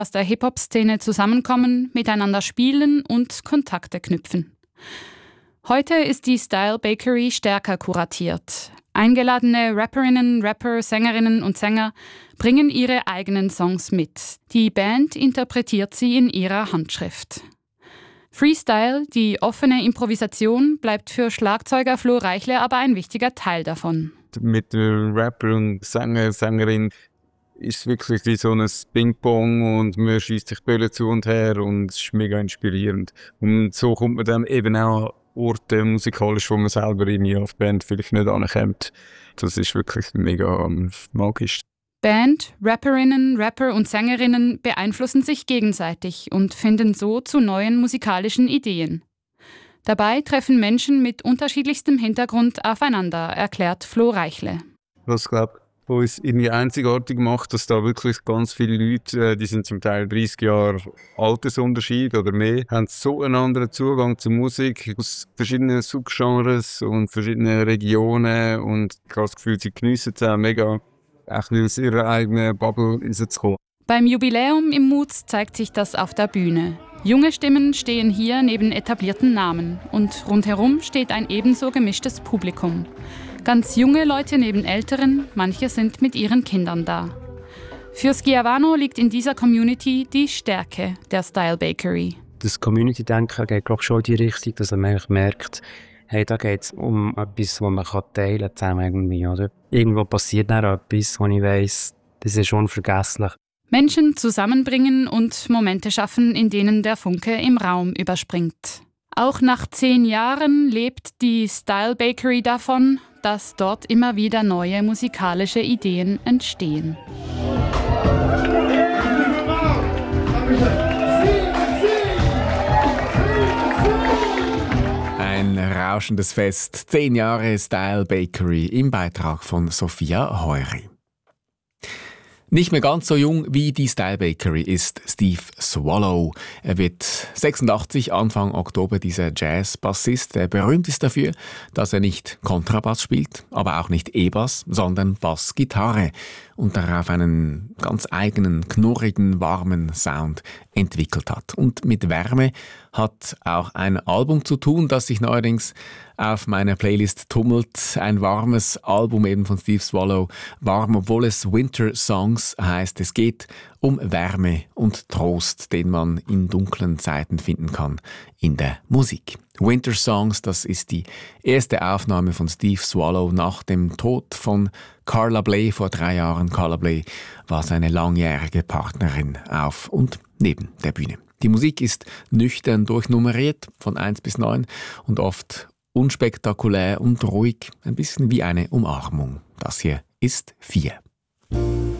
aus der Hip-Hop-Szene zusammenkommen, miteinander spielen und Kontakte knüpfen. Heute ist die Style Bakery stärker kuratiert. Eingeladene Rapperinnen, Rapper, Sängerinnen und Sänger bringen ihre eigenen Songs mit. Die Band interpretiert sie in ihrer Handschrift. Freestyle, die offene Improvisation, bleibt für Schlagzeuger Flo Reichle aber ein wichtiger Teil davon. Mit der Rapper und Sängerin ist es wirklich wie so ein Ping-Pong und man schießt sich Bälle zu und her und es ist mega inspirierend. Und so kommt man dann eben auch an Orte musikalisch, wo man selber irgendwie auf Band vielleicht nicht ankommt. Das ist wirklich mega magisch. Band, Rapperinnen, Rapper und Sängerinnen beeinflussen sich gegenseitig und finden so zu neuen musikalischen Ideen. Dabei treffen Menschen mit unterschiedlichstem Hintergrund aufeinander, erklärt Flo Reichle. Was, glaube ich, uns irgendwie einzigartig macht, dass da wirklich ganz viele Leute, die sind zum Teil 30 Jahre Altersunterschied oder mehr, haben so einen anderen Zugang zur Musik aus verschiedenen Subgenres und verschiedenen Regionen und ich habe das Gefühl, sie geniessen es auch mega, aus ihrer eigenen Bubble rauszukommen. Beim Jubiläum im Moods zeigt sich das auf der Bühne. Junge Stimmen stehen hier neben etablierten Namen und rundherum steht ein ebenso gemischtes Publikum. Ganz junge Leute neben älteren, manche sind mit ihren Kindern da. Für Schiavano liegt in dieser Community die Stärke der Style Bakery. Das Community-Denken geht, glaube ich, schon in die Richtung, dass man merkt, hey, da geht es um etwas, was man teilen kann zusammen irgendwie, oder? Irgendwo passiert dann etwas, wo ich weiss, das ist unvergesslich. Menschen zusammenbringen und Momente schaffen, in denen der Funke im Raum überspringt. Auch nach 10 Jahren lebt die Style Bakery davon, dass dort immer wieder neue musikalische Ideen entstehen. Ein rauschendes Fest, 10 Jahre Style Bakery im Beitrag von Sophia Heury. Nicht mehr ganz so jung wie die Style Bakery ist Steve Swallow. Er wird 86, Anfang Oktober, dieser Jazz-Bassist. Der berühmt ist dafür, dass er nicht Kontrabass spielt, aber auch nicht E-Bass, sondern Bassgitarre und darauf einen ganz eigenen, knurrigen, warmen Sound entwickelt hat. Und mit Wärme hat auch ein Album zu tun, das sich neuerdings auf meiner Playlist tummelt. Ein warmes Album eben von Steve Swallow. Warm, obwohl es Winter Songs heißt. Es geht um Wärme und Trost, den man in dunklen Zeiten finden kann in der Musik. Winter Songs, das ist die erste Aufnahme von Steve Swallow nach dem Tod von Carla Bley vor 3 Jahren. Carla Bley war seine langjährige Partnerin auf und neben der Bühne. Die Musik ist nüchtern durchnummeriert von 1 bis 9 und oft unspektakulär und ruhig, ein bisschen wie eine Umarmung. Das hier ist 4.